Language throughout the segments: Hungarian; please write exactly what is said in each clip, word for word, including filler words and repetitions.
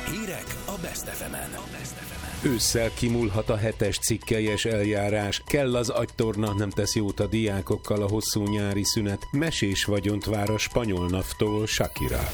Hírek a Best ef emen. Ősszel kimúlhat a hetes cikkelyes eljárás. Kell az agytorna, nem tesz jót a diákokkal a hosszú nyári szünet. Mesés vagyont vár a spanyol naftól Shakira.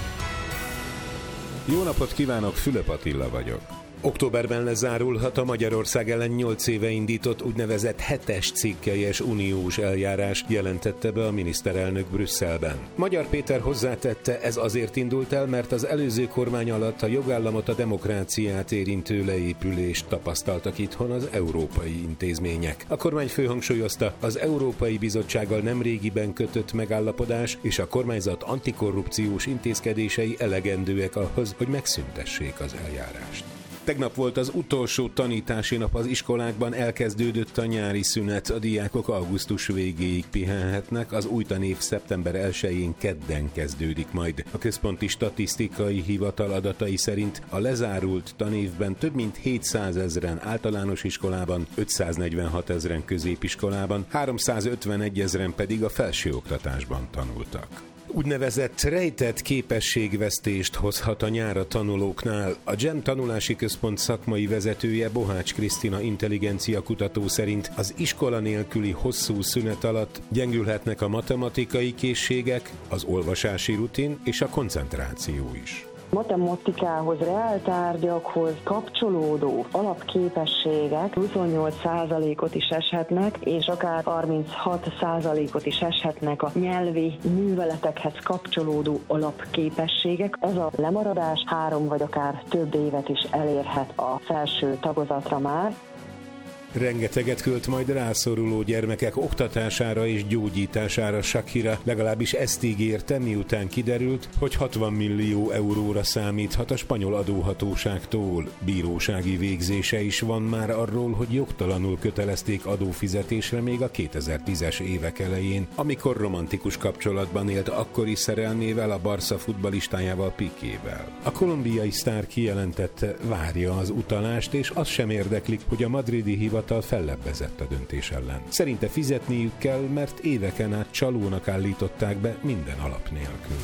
Jó napot kívánok, Fülöp Attila vagyok. Októberben lezárulhat a Magyarország ellen nyolc éve indított úgynevezett hetes cikkelyes uniós eljárás, jelentette be a miniszterelnök Brüsszelben. Magyar Péter hozzátette, ez azért indult el, mert az előző kormány alatt a jogállamot, a demokráciát érintő leépülést tapasztaltak itthon az európai intézmények. A kormány főhangsúlyozta, az Európai Bizottsággal nemrégiben kötött megállapodás és a kormányzat antikorrupciós intézkedései elegendőek ahhoz, hogy megszüntessék az eljárást. Tegnap volt az utolsó tanítási nap az iskolákban, elkezdődött a nyári szünet, a diákok augusztus végéig pihenhetnek, az új tanév szeptember elsején kedden kezdődik majd. A Központi Statisztikai Hivatal adatai szerint a lezárult tanévben több mint hétszázezren általános iskolában, ötszáznegyvenhat ezren középiskolában, háromszázötvenegy ezren pedig a felsőoktatásban tanultak. Úgynevezett rejtett képességvesztést hozhat a nyár a tanulóknál. A GEM Tanulási Központ szakmai vezetője, Bohács Krisztina intelligencia kutató szerint az iskola nélküli hosszú szünet alatt gyengülhetnek a matematikai készségek, az olvasási rutin és a koncentráció is. Matematikához, reáltárgyakhoz kapcsolódó alapképességek huszonnyolc százalékot is eshetnek, és akár harminchat százalékot is eshetnek a nyelvi műveletekhez kapcsolódó alapképességek. Ez a lemaradás három vagy akár több évet is elérhet a felső tagozatra már. Rengeteget költ majd rászoruló gyermekek oktatására és gyógyítására Shakira, legalábbis ezt ígérte, miután kiderült, hogy hatvan millió euróra számíthat a spanyol adóhatóságtól. Bírósági végzése is van már arról, hogy jogtalanul kötelezték adófizetésre még a kétezer-tízes évek elején, amikor romantikus kapcsolatban élt akkori szerelmével, a Barca futballistájával, Piquével. A kolumbiai sztár kijelentette, várja az utalást, és az sem érdeklik, hogy a madridi hivatal fellebbezett a döntés ellen. Szerinte fizetniük kell, mert éveken át csalónak állították be minden alap nélkül.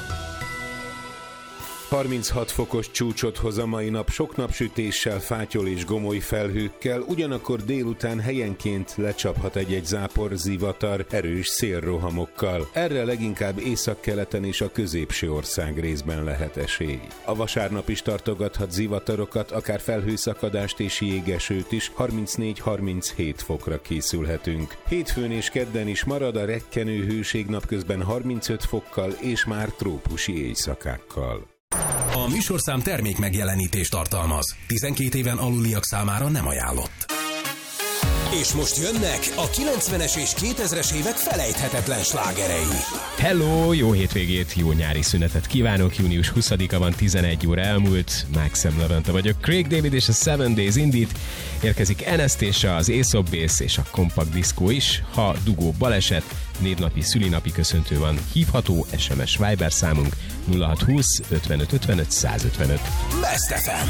harminchat fokos csúcsot hoz a mai nap, sok napsütéssel, fátyol és gomoly felhőkkel, ugyanakkor délután helyenként lecsaphat egy-egy zápor, zivatar, erős szélrohamokkal. Erre leginkább északkeleten és a középső ország részben lehet esély. A vasárnap is tartogathat zivatarokat, akár felhőszakadást és jégesőt is, harmincnégy-harminchét fokra készülhetünk. Hétfőn és kedden is marad a rekkenő hőség, napközben harmincöt fokkal és már trópusi éjszakákkal. A műsorszám termék megjelenítést tartalmaz. tizenkét éven aluliak számára nem ajánlott. És most jönnek a kilencvenes és kétezres évek felejthetetlen slágerei. Hello, jó hétvégét, jó nyári szünetet kívánok. június huszadika van, tizenegy óra elmúlt. Maxim Levente vagyok. Craig David és a Seven Days Indit. Érkezik Enest és az Aesop Base és a Compact Disco is. Ha dugó baleset, névnapi, szülinapi köszöntő van, hívható es em es Viber számunk nulla hat húsz ötvenöt ötvenöt százötvenöt. Best ef em.